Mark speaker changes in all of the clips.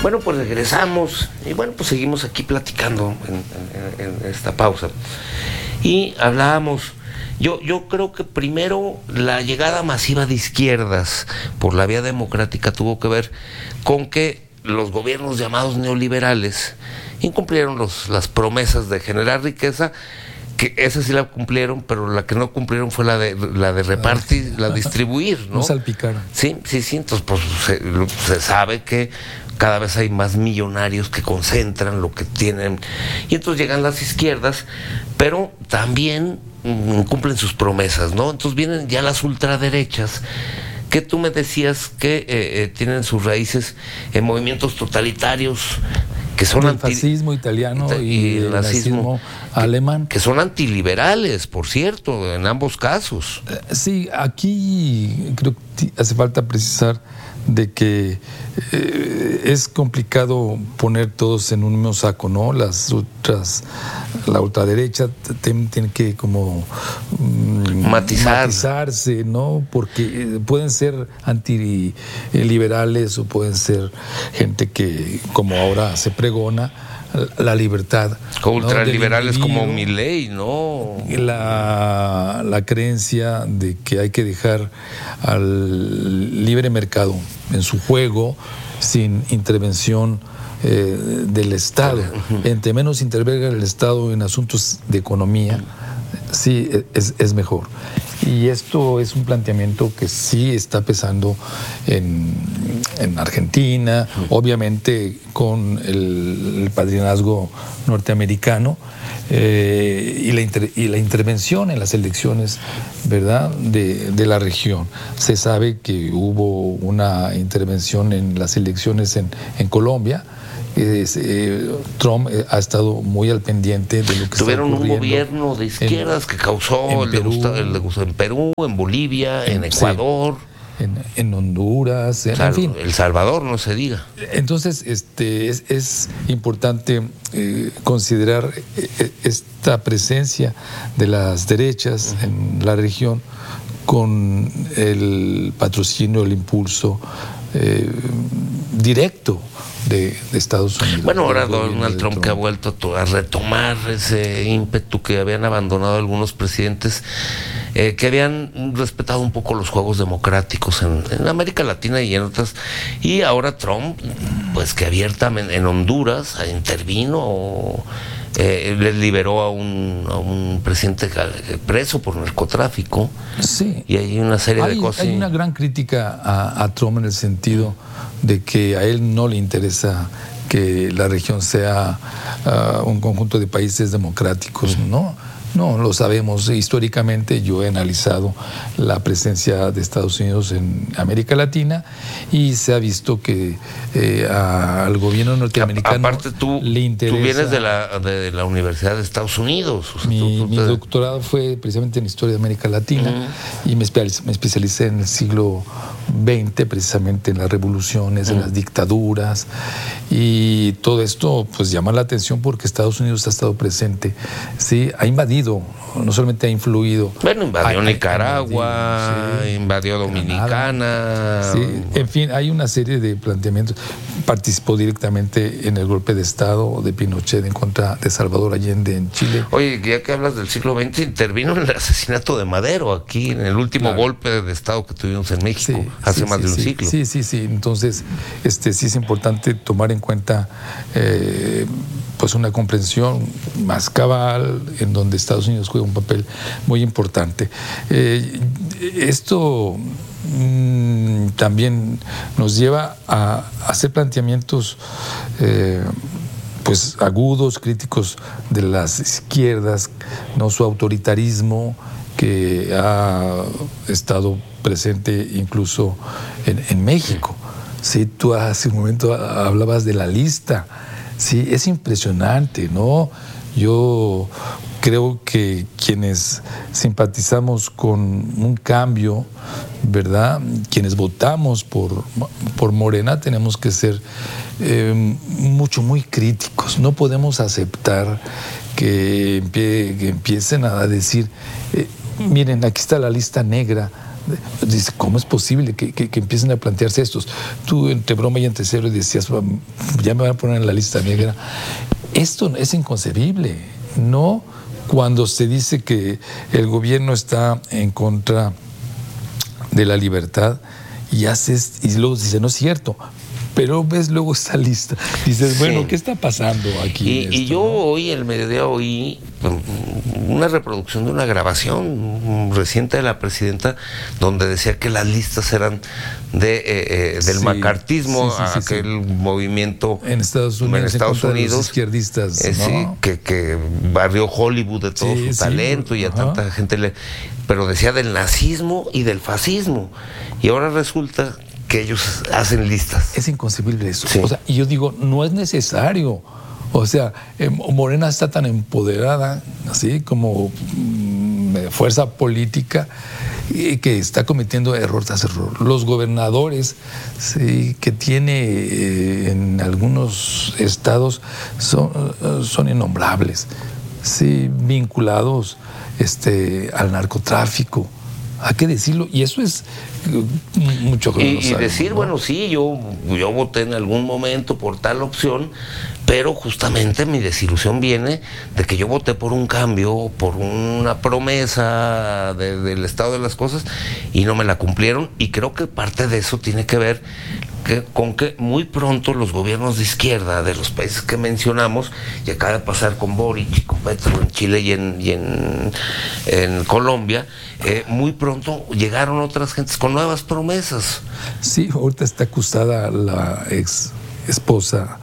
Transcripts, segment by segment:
Speaker 1: Bueno, pues regresamos y bueno, pues seguimos aquí platicando en esta pausa. Y hablábamos, yo creo que primero la llegada masiva de izquierdas por la vía democrática tuvo que ver con que los gobiernos llamados neoliberales incumplieron las promesas de generar riqueza, que esa sí la cumplieron, pero la que no cumplieron fue la de repartir, la distribuir, ¿no?
Speaker 2: No salpicaron.
Speaker 1: Sí, entonces pues se sabe que cada vez hay más millonarios que concentran lo que tienen, y entonces llegan las izquierdas, pero también cumplen sus promesas, ¿no? Entonces vienen ya las ultraderechas, que tú me decías que tienen sus raíces en movimientos totalitarios, que son
Speaker 2: el fascismo italiano y el nazismo alemán,
Speaker 1: que son antiliberales, por cierto, en ambos casos.
Speaker 2: Sí, aquí creo que hace falta precisar de que es complicado poner todos en un mismo saco, ¿no? La ultraderecha tiene que como matizarse, ¿no? Porque pueden ser antiliberales o pueden ser gente que, como ahora se pregona, la libertad.
Speaker 1: Ultraliberales, ¿no? Como Milei, ¿no?
Speaker 2: La creencia de que hay que dejar al libre mercado en su juego sin intervención del Estado. Entre menos intervenga el Estado en asuntos de economía, sí es mejor. Y esto es un planteamiento que sí está pesando en Argentina, obviamente con el padrinazgo norteamericano y la intervención en las elecciones, ¿verdad?, de la región. Se sabe que hubo una intervención en las elecciones en Colombia. Trump ha estado muy al pendiente de lo que
Speaker 1: tuvieron
Speaker 2: está ocurriendo.
Speaker 1: Un gobierno de izquierdas que causó en Perú, en Bolivia, en Ecuador,
Speaker 2: en Honduras, en fin.
Speaker 1: El Salvador, no se diga.
Speaker 2: Entonces, es importante considerar esta presencia de las derechas en la región con el patrocinio, el impulso directo de Estados Unidos.
Speaker 1: Bueno, ahora Donald Trump que ha vuelto a retomar ese ímpetu que habían abandonado algunos presidentes que habían respetado un poco los juegos democráticos en América Latina y en otras, y ahora Trump, pues que abiertamente en Honduras intervino, le liberó a un presidente preso por narcotráfico.
Speaker 2: Sí.
Speaker 1: Y hay una serie de cosas.
Speaker 2: Hay una gran crítica a Trump en el sentido de que a él no le interesa que la región sea un conjunto de países democráticos, ¿no? No, lo sabemos. Históricamente yo he analizado la presencia de Estados Unidos en América Latina y se ha visto que al gobierno norteamericano le interesa.
Speaker 1: Tú vienes de la Universidad de Estados Unidos. O sea,
Speaker 2: mi doctorado fue precisamente en Historia de América Latina y me especialicé en el siglo XX, precisamente en las revoluciones, en las dictaduras, y todo esto pues llama la atención porque Estados Unidos ha estado presente, sí, ha invadido, no solamente ha influido.
Speaker 1: Bueno, invadió Nicaragua, invadió Dominicana.
Speaker 2: Sí, en fin, hay una serie de planteamientos. Participó directamente en el golpe de Estado de Pinochet en contra de Salvador Allende en Chile.
Speaker 1: Oye, ya que hablas del siglo XX, intervino en el asesinato de Madero, aquí en el último golpe de Estado que tuvimos en México, hace más de un siglo.
Speaker 2: Sí. Entonces, sí es importante tomar en cuenta pues una comprensión más cabal en donde Estados Unidos juega un papel muy importante. Esto también nos lleva a hacer planteamientos pues agudos, críticos de las izquierdas, no su autoritarismo que ha estado presente incluso en México. Sí, tú hace un momento hablabas de la lista. Sí, es impresionante, ¿no? Yo creo que quienes simpatizamos con un cambio, ¿verdad?, quienes votamos por Morena, tenemos que ser muy críticos. No podemos aceptar que empiecen a decir, miren, aquí está la lista negra Dice, ¿cómo es posible que empiecen a plantearse estos? Tú entre broma y entre serio decías, ya me van a poner en la lista negra. Esto es inconcebible, ¿no? Cuando se dice que el gobierno está en contra de la libertad y luego dice, no es cierto. Pero ves luego esta lista, dices, bueno, ¿qué está pasando aquí?
Speaker 1: Y yo hoy, el mediodía, oí una reproducción de una grabación reciente de la presidenta donde decía que las listas eran del macartismo, aquel movimiento
Speaker 2: en Estados Unidos izquierdistas, ¿no?
Speaker 1: que barrió Hollywood de todo su talento y a tanta gente pero decía del nazismo y del fascismo. Y ahora resulta que ellos hacen listas.
Speaker 2: Es inconcebible eso. Sí. O sea, y yo digo, no es necesario. O sea, Morena está tan empoderada, así como fuerza política, que está cometiendo error tras error. Los gobernadores, sí, que tiene en algunos estados son innombrables, sí, vinculados al narcotráfico. Hay que decirlo, y eso es mucho que no
Speaker 1: y decir, ¿no? Bueno, sí, yo voté en algún momento por tal opción, pero justamente mi desilusión viene de que yo voté por un cambio, por una promesa del estado de las cosas, y no me la cumplieron, y creo que parte de eso tiene que ver con que muy pronto los gobiernos de izquierda de los países que mencionamos, y acaba de pasar con Boric, con Petro en Chile y en Colombia, muy pronto llegaron otras gentes con nuevas promesas.
Speaker 2: Sí, ahorita está acusada la ex esposa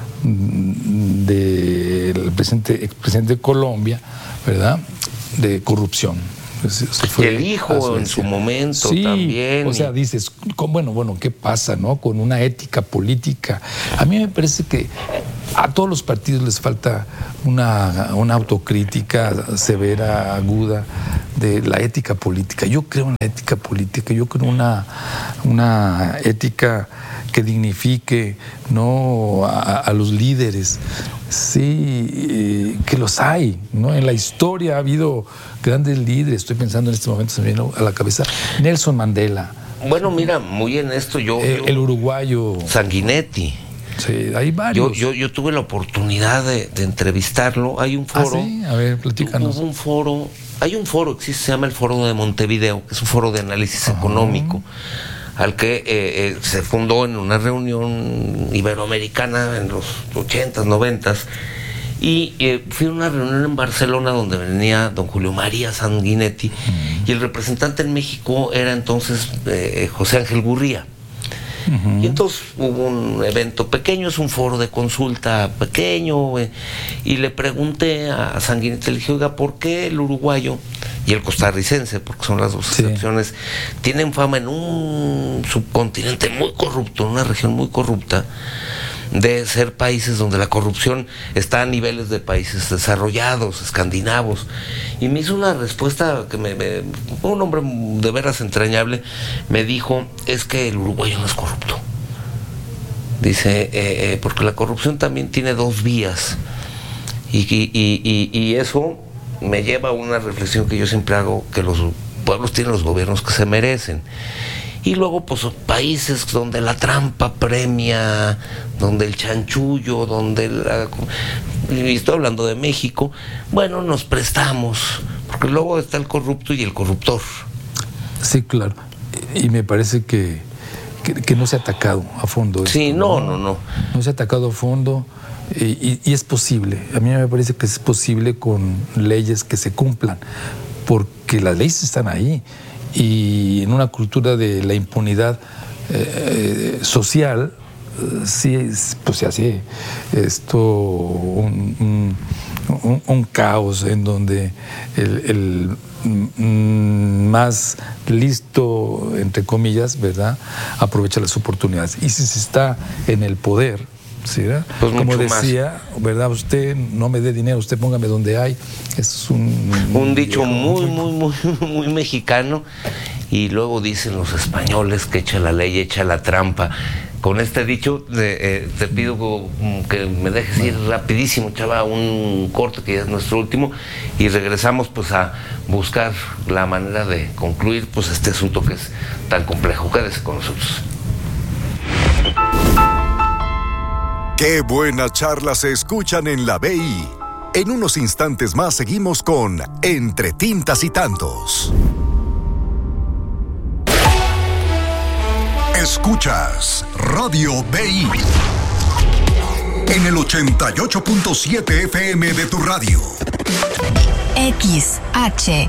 Speaker 2: del expresidente de Colombia, ¿verdad?, de corrupción.
Speaker 1: El hijo en su momento, sí, también.
Speaker 2: O sea, dices, bueno, ¿qué pasa, no? Con una ética política. A mí me parece que a todos los partidos les falta una autocrítica severa, aguda, de la ética política. Yo creo en la ética política, yo creo en una ética que dignifique, ¿no?, a los líderes. Sí, que los hay, ¿no? En la historia ha habido grandes líderes. Estoy pensando en este momento, se me viene a la cabeza Nelson Mandela.
Speaker 1: Bueno, mira, muy en esto
Speaker 2: el uruguayo
Speaker 1: Sanguinetti.
Speaker 2: Sí, hay varios.
Speaker 1: Yo tuve la oportunidad de entrevistarlo. Hay un foro.
Speaker 2: ¿Ah, sí? A ver, platícanos.
Speaker 1: Hay un foro, existe, se llama el Foro de Montevideo, que es un foro de análisis económico, al que se fundó en una reunión iberoamericana en los 80s, 90s, y fui a una reunión en Barcelona donde venía don Julio María Sanguinetti, y el representante en México era entonces José Ángel Gurría. Y entonces hubo un evento pequeño, es un foro de consulta pequeño, y le pregunté a Sanguinetti, le dije, oiga, ¿por qué el uruguayo y el costarricense, porque son las dos excepciones, tienen fama en un subcontinente muy corrupto, en una región muy corrupta, de ser países donde la corrupción está a niveles de países desarrollados, escandinavos? Y me hizo una respuesta que un hombre de veras entrañable, me dijo, es que el uruguayo no es corrupto. Dice, porque la corrupción también tiene dos vías, y eso me lleva a una reflexión que yo siempre hago, que los pueblos tienen los gobiernos que se merecen. Y luego, pues, países donde la trampa premia, donde el chanchullo, y estoy hablando de México, bueno, nos prestamos, porque luego está el corrupto y el corruptor.
Speaker 2: Sí, claro. Y me parece que no se ha atacado a fondo.
Speaker 1: Sí, no. No
Speaker 2: se ha atacado a fondo, y es posible. A mí me parece que es posible con leyes que se cumplan, porque las leyes están ahí. Y en una cultura de la impunidad social, sí, pues se hace esto un caos en donde el más listo, entre comillas, ¿verdad?, aprovecha las oportunidades. Y si se está en el poder, ¿sí, pues como decía, ¿verdad?, usted no me dé dinero, usted póngame donde hay. Es
Speaker 1: un dicho muy mexicano. Y luego dicen los españoles que echa la ley, echa la trampa. con este dicho, te pido que me dejes ir rapidísimo, Chava, un corte que ya es nuestro último, y regresamos pues a buscar la manera de concluir pues este asunto que es tan complejo. Quédese con nosotros.
Speaker 3: Qué buena charla se escuchan en la BI. En unos instantes más seguimos con Entre Tintas y Tantos. Escuchas Radio BI en el 88.7 FM de tu radio.
Speaker 4: XHBI.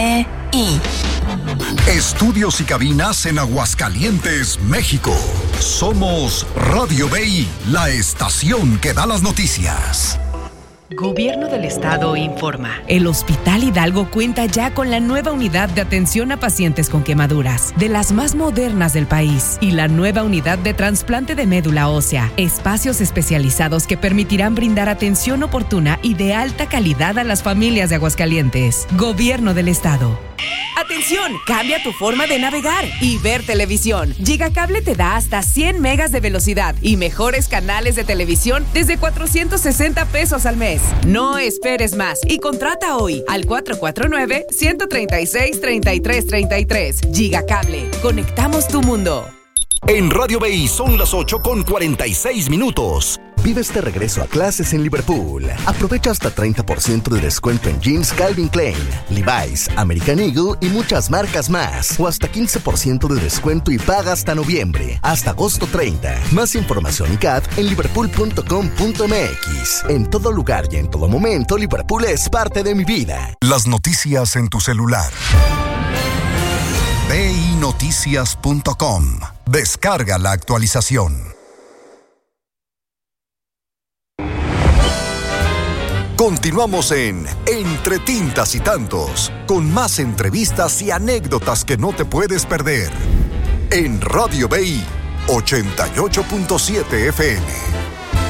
Speaker 3: Estudios y cabinas en Aguascalientes, México. Somos Radio BI, la estación que da las noticias.
Speaker 5: Gobierno del Estado informa. El Hospital Hidalgo cuenta ya con la nueva unidad de atención a pacientes con quemaduras, de las más modernas del país, y la nueva unidad de trasplante de médula ósea, espacios especializados que permitirán brindar atención oportuna y de alta calidad a las familias de Aguascalientes. Gobierno del Estado. ¡Atención! Cambia tu forma de navegar y ver televisión. Gigacable te da hasta 100 megas de velocidad y mejores canales de televisión desde 460 pesos al mes. No esperes más y contrata hoy al 449-136-3333. Gigacable. Conectamos tu mundo.
Speaker 3: En Radio BI son las 8:46. Vive este regreso a clases en Liverpool. Aprovecha hasta 30% de descuento en jeans Calvin Klein, Levi's, American Eagle y muchas marcas más. O hasta 15% de descuento y paga hasta noviembre. Hasta agosto 30. Más información y CAT en liverpool.com.mx. En todo lugar y en todo momento, Liverpool es parte de mi vida. Las noticias en tu celular. BINoticias.com. Descarga la actualización. Continuamos en Entre Tintas y Tantos, con más entrevistas y anécdotas que no te puedes perder. En Radio BI 88.7 FM.